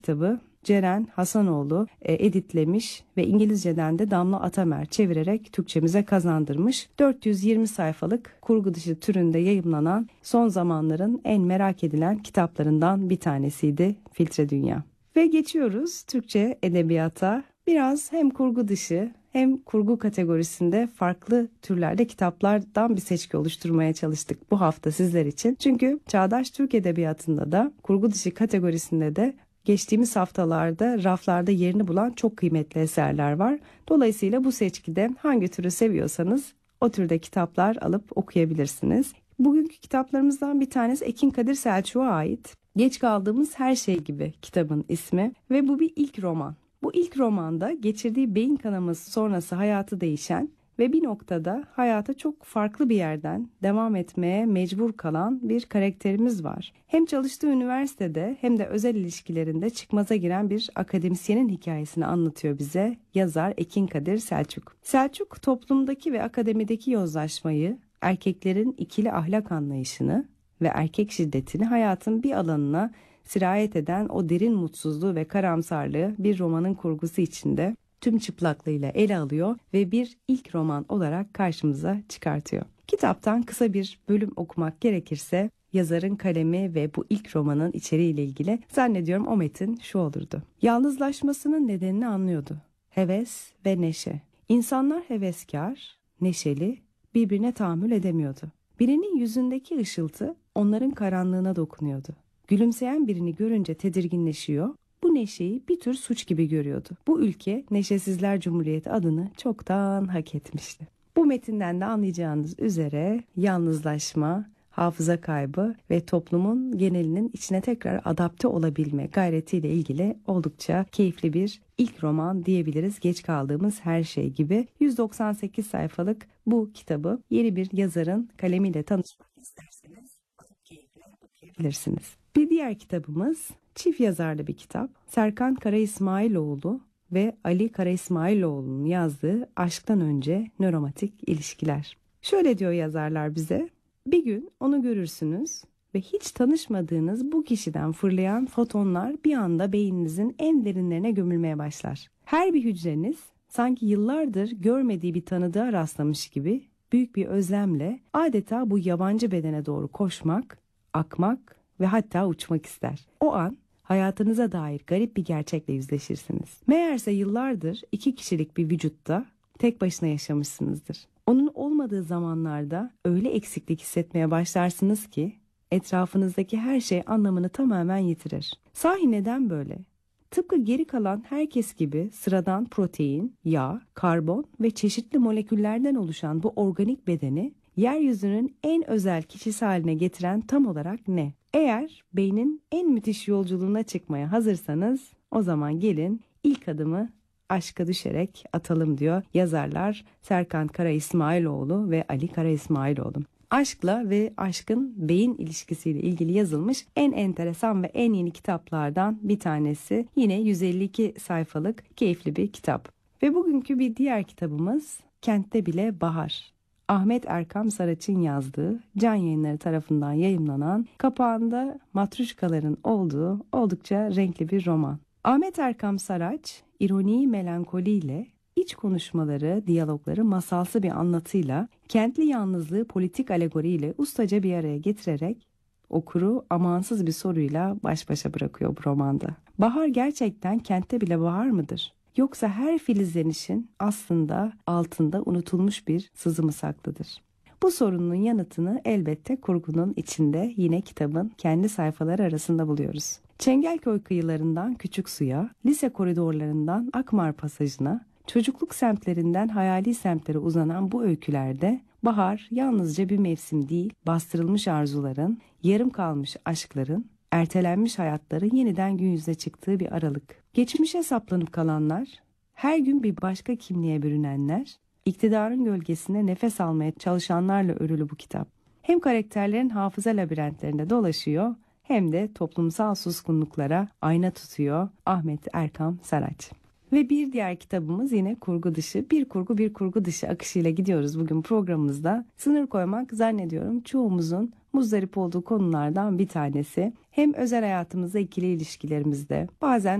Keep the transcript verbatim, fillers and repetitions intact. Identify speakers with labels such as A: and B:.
A: kitabı Ceren Hasanoğlu e, editlemiş ve İngilizceden de Damla Atamer çevirerek Türkçemize kazandırmış. dört yüz yirmi sayfalık kurgu dışı türünde yayımlanan son zamanların en merak edilen kitaplarından bir tanesiydi Filtre Dünya. Ve geçiyoruz Türkçe edebiyata. Biraz hem kurgu dışı hem kurgu kategorisinde farklı türlerde kitaplardan bir seçki oluşturmaya çalıştık bu hafta sizler için. Çünkü çağdaş Türk edebiyatında da kurgu dışı kategorisinde de geçtiğimiz haftalarda raflarda yerini bulan çok kıymetli eserler var. Dolayısıyla bu seçkide hangi türü seviyorsanız o türde kitaplar alıp okuyabilirsiniz. Bugünkü kitaplarımızdan bir tanesi Ekin Kadir Selçuk'a ait. Geç Kaldığımız Her Şey Gibi kitabın ismi ve bu bir ilk roman. Bu ilk romanda geçirdiği beyin kanaması sonrası hayatı değişen ve bir noktada hayata çok farklı bir yerden devam etmeye mecbur kalan bir karakterimiz var. Hem çalıştığı üniversitede hem de özel ilişkilerinde çıkmaza giren bir akademisyenin hikayesini anlatıyor bize yazar Ekin Kadir Selçuk. Selçuk toplumdaki ve akademideki yozlaşmayı, erkeklerin ikili ahlak anlayışını ve erkek şiddetini hayatın bir alanına sirayet eden o derin mutsuzluğu ve karamsarlığı bir romanın kurgusu içinde tüm çıplaklığıyla ele alıyor ve bir ilk roman olarak karşımıza çıkartıyor. Kitaptan kısa bir bölüm okumak gerekirse yazarın kalemi ve bu ilk romanın içeriğiyle ilgili zannediyorum o metin şu olurdu. Yalnızlaşmasının nedenini anlıyordu. Heves ve neşe. İnsanlar heveskar, neşeli, birbirine tahammül edemiyordu. Birinin yüzündeki ışıltı onların karanlığına dokunuyordu. Gülümseyen birini görünce tedirginleşiyor, bu neşeyi bir tür suç gibi görüyordu. Bu ülke Neşesizler Cumhuriyeti adını çoktan hak etmişti. Bu metinden de anlayacağınız üzere yalnızlaşma, hafıza kaybı ve toplumun genelinin içine tekrar adapte olabilme gayretiyle ilgili oldukça keyifli bir ilk roman diyebiliriz. Geç Kaldığımız Her Şey Gibi yüz doksan sekiz sayfalık bu kitabı yeni bir yazarın kalemiyle tanışmak isterseniz keyifle okuyabilirsiniz. Bir diğer kitabımız çift yazarlı bir kitap. Serkan Kara İsmailoğlu ve Ali Kara İsmailoğlu'nun yazdığı Aşktan Önce Nöromatik İlişkiler. Şöyle diyor yazarlar bize: bir gün onu görürsünüz ve hiç tanışmadığınız bu kişiden fırlayan fotonlar bir anda beyninizin en derinlerine gömülmeye başlar. Her bir hücreniz sanki yıllardır görmediği bir tanıdığa rastlamış gibi büyük bir özlemle adeta bu yabancı bedene doğru koşmak, akmak ve hatta uçmak ister. O an hayatınıza dair garip bir gerçekle yüzleşirsiniz. Meğerse yıllardır iki kişilik bir vücutta tek başına yaşamışsınızdır. Onun olmadığı zamanlarda öyle eksiklik hissetmeye başlarsınız ki etrafınızdaki her şey anlamını tamamen yitirir. Sahi neden böyle? Tıpkı geri kalan herkes gibi sıradan protein, yağ, karbon ve çeşitli moleküllerden oluşan bu organik bedeni yeryüzünün en özel kişisi haline getiren tam olarak ne? Eğer beynin en müthiş yolculuğuna çıkmaya hazırsanız o zaman gelin ilk adımı aşka düşerek atalım diyor yazarlar Serkan Kara İsmailoğlu ve Ali Kara İsmailoğlu. Aşkla ve aşkın beyin ilişkisiyle ilgili yazılmış en enteresan ve en yeni kitaplardan bir tanesi. Yine yüz elli iki sayfalık keyifli bir kitap. Ve bugünkü bir diğer kitabımız Kentte Bile Bahar. Ahmet Erkam Saraç'ın yazdığı, Can Yayınları tarafından yayımlanan, kapağında matruşkaların olduğu oldukça renkli bir roman. Ahmet Erkam Saraç, ironi, melankoliyle, iç konuşmaları, diyalogları masalsı bir anlatıyla, kentli yalnızlığı politik alegoriyle ustaca bir araya getirerek okuru amansız bir soruyla baş başa bırakıyor bu romanda. Bahar gerçekten kentte bile bahar mıdır? Yoksa her filizlenişin aslında altında unutulmuş bir sızı mı saklıdır? Bu sorunun yanıtını elbette kurgunun içinde yine kitabın kendi sayfaları arasında buluyoruz. Çengelköy kıyılarından Küçüksu'ya, lise koridorlarından Akmar Pasajı'na, çocukluk semtlerinden hayali semtlere uzanan bu öykülerde bahar yalnızca bir mevsim değil, bastırılmış arzuların, yarım kalmış aşkların, ertelenmiş hayatların yeniden gün yüzüne çıktığı bir aralık. Geçmişe saplanıp kalanlar, her gün bir başka kimliğe bürünenler, iktidarın gölgesinde nefes almaya çalışanlarla örülü bu kitap. Hem karakterlerin hafıza labirentlerinde dolaşıyor, hem de toplumsal suskunluklara ayna tutuyor Ahmet Erkam Saraç. Ve bir diğer kitabımız yine kurgu dışı, bir kurgu bir kurgu dışı akışıyla gidiyoruz bugün programımızda. Sınır koymak zannediyorum çoğumuzun muzdarip olduğu konulardan bir tanesi. Hem özel hayatımızda, ikili ilişkilerimizde bazen